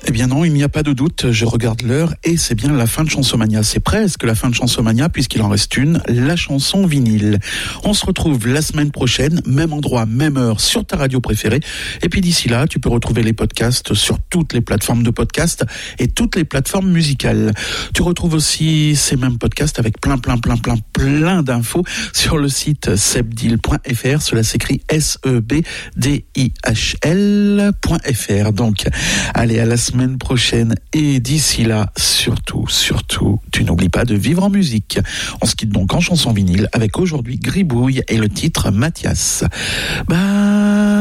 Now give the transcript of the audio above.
Eh bien non, il n'y a pas de doute, je regarde l'heure et c'est bien la fin de Chansomania. C'est presque la fin de Chansomania puisqu'il en reste une, la chanson vinyle. On se retrouve la semaine prochaine, même endroit, même heure, sur ta radio préférée. Et puis d'ici là, tu peux retrouver les podcasts sur toutes les plateformes de podcast et toutes les plateformes musicales. Tu retrouves aussi ces mêmes podcasts avec plein d'infos sur le site sebdihl.fr. Cela s'écrit sebdihl.fr. Donc, allez, à la semaine prochaine et d'ici là, surtout, tu n'oublies pas de vivre en musique. On se quitte donc en chanson vinyle avec aujourd'hui Gribouille et le titre Mathias. Bye.